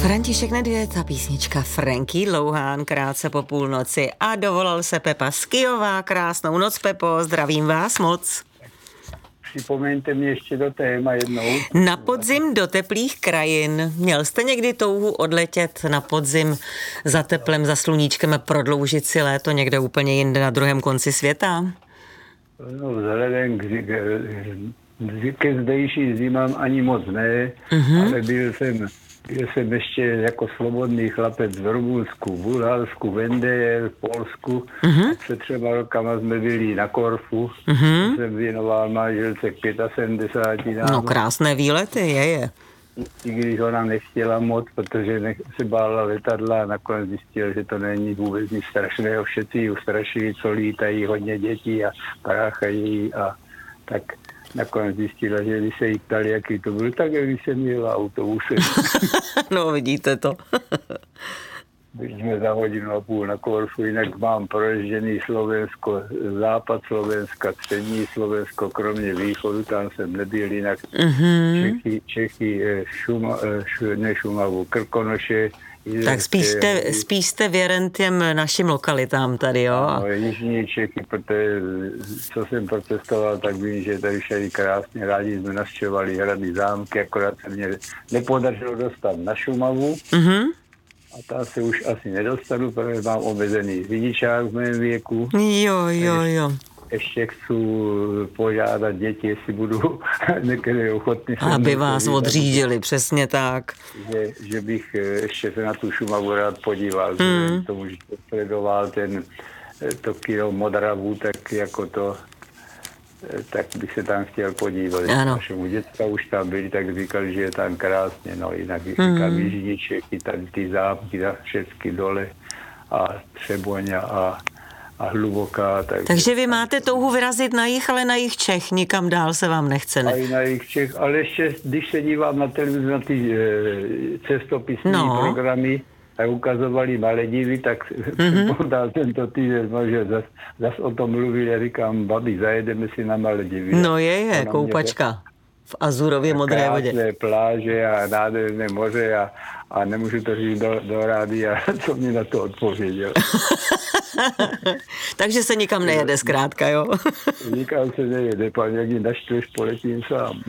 František Nedvěd a písnička Franky Louhán krátce po půlnoci a dovolal se Pepa z Kyjova. Krásnou noc, Pepo, zdravím vás moc. Připomeňte mi ještě do téma jednou. Na podzim do teplých krajin. Měl jste někdy touhu odletět na podzim za teplem, za sluníčkem a prodloužit si léto někde úplně jinde na druhém konci světa? No, vzhledem ke zdejší zimám ani moc ne, ale byl jsem ještě jako svobodný chlapec v Rumunsku, v Bulharsku, v NDR, v Polsku. Před 3 rokama jsme byli na Korfu. Jsem věnoval manželce k 75. No krásné výlety, je. I když ona nechtěla moc, protože se bála letadla a nakonec zjistil, že to není vůbec nic strašného. Všetci ji ustrašili, co lítají, hodně dětí a práchají a tak nakonec zjistila, že když se jí ptali, jaký to byl, tak když jsem jela autobusem. No vidíte to. Byli jsme za 1,5 hodiny na Korfu, jinak mám proježděný Slovensko, západ Slovenska, střední Slovensko, kromě východu, tam jsem nebyl, jinak Čechy, Šumavu, Krkonoše. Tak spíš jste věren těm našim lokalitám tady, jo? No, jižní Čechy, protože co jsem protestoval, tak vím, že tady všady krásně, rádi jsme navštěvovali hrady, zámky, akorát se mě nepodařilo dostat na Šumavu. A tam se už asi nedostanu, protože mám omezený řidičák v mém věku. Jo. Ještě chci požádat děti, jestli budou některé ochotní. Aby vás odřídili, přesně tak. Že bych ještě se na tu Šumavu rád podíval. Tomu, že sledoval to kino Modravu, tak jako to, tak bych se tam chtěl podívat. Našemu dětka už tam byli, tak říkali, že je tam krásně. No jinak říkám, jižní Čechy, tady ty zámky, všechny dole a Třeboň a Hluboká. Takže vy máte touhu vyrazit na jih, ale na jih Čech, nikam dál se vám nechce, ne? A i na jih Čech, ale ještě, když se dívám na televizi, na ty cestopisní programy, a ukazovali Maledivy, tak podal tento týden, že zas o tom mluvili, a říkám, babi, zajedeme si na Maledivy. No je, koupačka v azurově modré vodě. Krásné pláže a nádherné moře a nemůžu to říct do rádia, co mě na to odpověděl. Takže se nikam nejede zkrátka, jo? Nikam se nejede, pan, jak ji naštveš, poletím sám.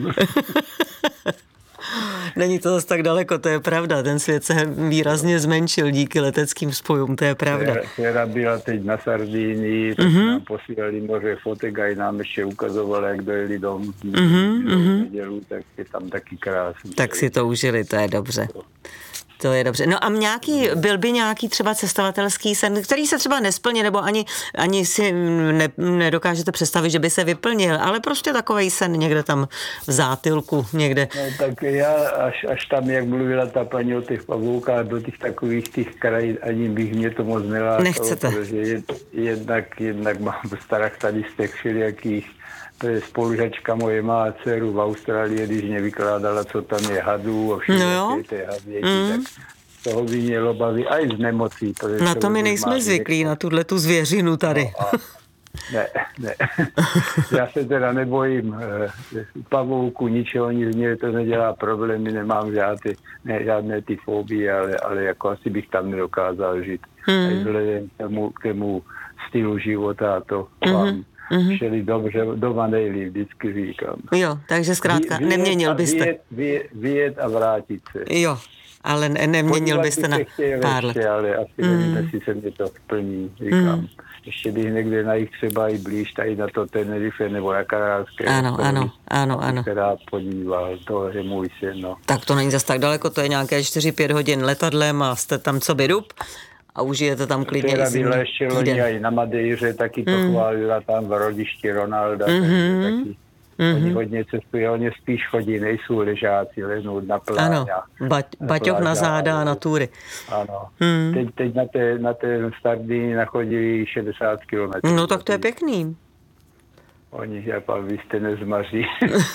Není to zase tak daleko, to je pravda. Ten svět se výrazně zmenšil díky leteckým spojům, to je pravda. Dcera byla teď na Sardínii, tak nám posílali moře fotek a i nám ještě ukazovali, jak dojeli dom nedělu, tak je tam taky krásný. Tak si to užili, to je dobře. To je dobře. No a byl by nějaký třeba cestovatelský sen, který se třeba nesplní, nebo ani si nedokážete představit, že by se vyplnil, ale prostě takovej sen někde tam v zátylku, někde. No tak já, až tam, jak mluvila ta paní o těch pavoukách, do těch takových těch krajin, ani bych mě to moc nelákalo. Nechcete. Protože jednak mám strach tady z těch všelijakých. To je spolužačka moje má dceru v Austrálii, když mě vykládala, co tam je hadů a všechny ty havěti, tak toho by mělo obavy a i z nemocí. Na to my nejsme zvyklí, na tu zvěřinu tady. No ne. Já se teda nebojím pavouku, ničeho, nic mě to nedělá problémy, nemám žádné ty fobie, ale jako asi bych tam nedokázal žít. A vzhledem k tomu stylu života a to mám všeli dobře, doma nejlíp, vždycky říkám. Jo, takže zkrátka neměnil byste. Vyjet a vrátit se. Jo, ale neměnil byste na pár let. Ale asi nevím, jestli se mě to splní, říkám. Ještě bych někde na jich třeba i blíž, tady na to Tenerife nebo na Kanárské. Ano. Bych rád podíval, to je můj sen, no. Tak to není zas tak daleko, to je nějaké 4-5 hodin letadlem a jste tam co by dub a užijete tam klidně i zimní týden. Ještě loni i na Madejře, taky to chválila tam v rodišti Ronalda, taky oni hodně cestují, oni spíš chodí, nejsou ležáci, lehnout na pláň. Ano, baťoch na záda a na túry. Ano, teď na té Sardinii nachodili 60 kilometrů. No tak to je pěkný. Oni, vy jste nezmaří,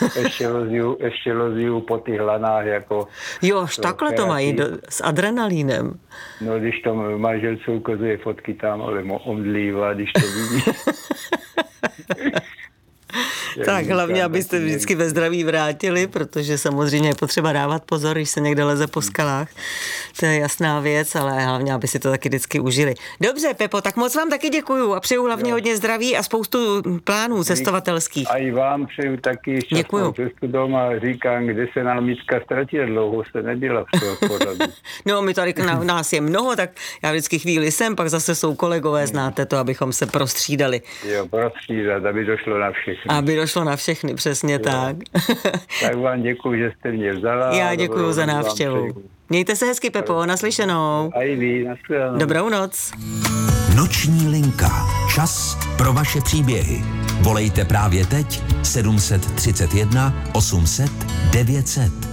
ještě lozí po těch lanách, jako... Jo, až takhle to mají, s adrenalínem. No, když to manželce ukazuje fotky tam, ale omdlívá, když to vidí. Tak hlavně, abyste vždycky ve zdraví vrátili, protože samozřejmě je potřeba dávat pozor, když se někde leze po skalách. To je jasná věc, ale hlavně, aby si to taky vždycky užili. Dobře, Pepo, tak moc vám taky děkuju a přeju hlavně hodně zdraví a spoustu plánů cestovatelských. A i vám přeju taky šťastnou cestu doma. Říkám, kde se námitka ztratila, dlouho se nebyla v toho pořadu. No, my tady nás je mnoho, tak já vždycky chvíli jsem, pak zase jsou kolegové, znáte to, abychom se prostřídali. Jo, prostřídat, aby došlo na všechny. Aby došlo na všechny, přesně tak. Tak vám děkuji, že jste mě vzala. Já děkuji za návštěvu. Mějte se hezky, Pepo, naslyšenou. A i vy, naslyšenou. Dobrou noc. Noční linka. Čas pro vaše příběhy. Volejte právě teď 731 800 900.